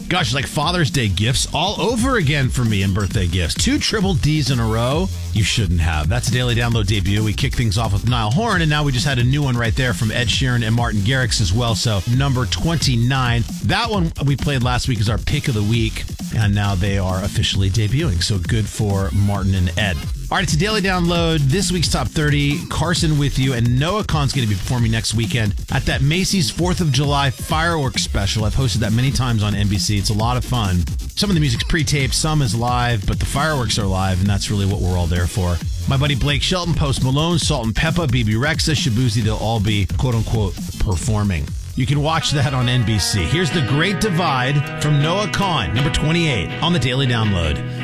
Gosh, like Father's Day gifts all over again for me in birthday gifts. 2 triple Ds in a row. You shouldn't have. That's a Daily Download debut. We kick things off with Niall Horan, and now we just had a new one right there from Ed Sheeran and Martin Garrix as well. So number 29. That one we played last week is our pick of the week, and now they are officially debuting. So good for Martin and Ed. All right, it's a Daily Download. This week's Top 30, Carson with you, and Noah Kahan's going to be performing next weekend at that Macy's 4th of July fireworks special. I've hosted that many times on NBC. It's a lot of fun. Some of the music's pre-taped, some is live, but the fireworks are live, and that's really what we're all there for. My buddy Blake Shelton, Post Malone, Salt and Peppa, BB Rexa, Shabuzi, they'll all be, quote-unquote, performing. You can watch that on NBC. Here's The Great Divide from Noah Kahan, number 28, on the Daily Download.